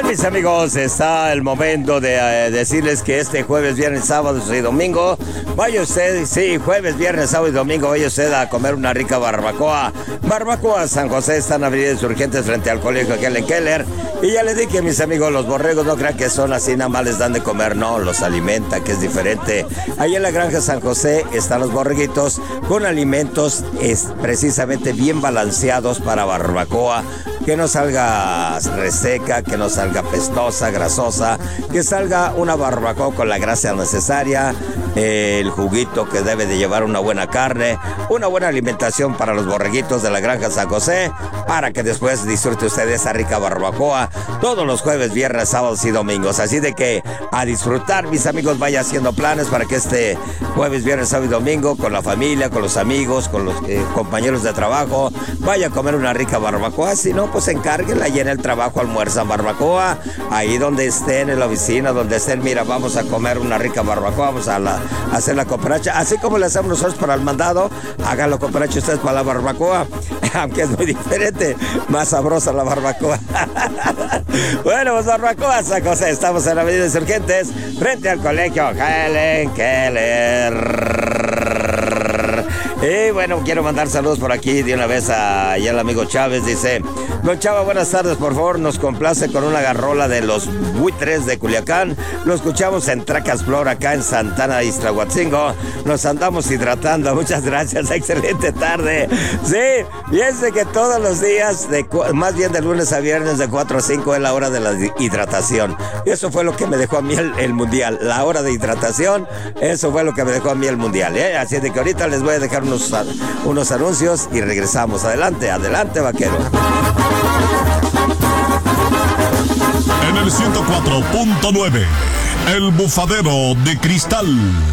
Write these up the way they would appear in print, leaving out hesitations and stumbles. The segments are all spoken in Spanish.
Bien, mis amigos, está el momento de decirles que este jueves, viernes, sábado y domingo, vaya usted, sí, jueves, viernes, sábado y domingo, vaya usted a comer una rica barbacoa. Barbacoa San José, está en Avenida Insurgentes frente al colegio Helen Keller. Y ya les dije, mis amigos, los borregos no crean que son así, nada más les dan de comer, no, los alimenta, que es diferente. Ahí en la granja San José están los borreguitos con alimentos precisamente bien balanceados para barbacoa. Que no salga reseca, que no salga pestosa, grasosa, que salga una barbacoa con la grasa necesaria, el juguito que debe de llevar una buena carne, una buena alimentación para los borreguitos de la granja San José, para que después disfrute usted de esa rica barbacoa todos los jueves, viernes, sábados y domingos. Así de que a disfrutar, mis amigos, vaya haciendo planes para que este jueves, viernes, sábado y domingo, con la familia, con los amigos, con los compañeros de trabajo, vaya a comer una rica barbacoa. Si no, pues encárguenla y en el trabajo almuerzan barbacoa, ahí donde estén, en la oficina, donde estén, mira, vamos a comer una rica barbacoa, vamos a hacer la cooperacha, así como le hacemos nosotros para el mandado, háganlo cooperacha ustedes para la barbacoa, aunque es muy diferente, más sabrosa la barbacoa. Bueno, pues barbacoa San José, estamos en la Avenida Insurgentes, frente al colegio Helen Keller. Y bueno, quiero mandar saludos por aquí de una vez allá al amigo Chávez. Dice: don Chava, buenas tardes, por favor, nos complace con una garrola de los buitres de Culiacán. Lo escuchamos en Tracas Flor, acá en Santana, Iztahuatzingo. Nos andamos hidratando, muchas gracias, excelente tarde. Sí, fíjense que todos los días, más bien de lunes a viernes, de 4 a 5 es la hora de la hidratación. Y eso fue lo que me dejó a mí el mundial, la hora de hidratación, eso fue lo que me dejó a mí el mundial, ¿eh? Así de que ahorita les voy a dejar unos anuncios y regresamos. Adelante, adelante, vaquero. En el 104.9, el bufadero de Cristal.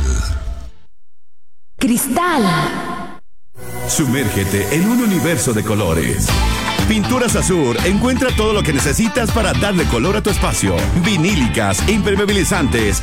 Cristal. Sumérgete en un universo de colores. Pinturas Azur encuentra todo lo que necesitas para darle color a tu espacio. Vinílicas, impermeabilizantes,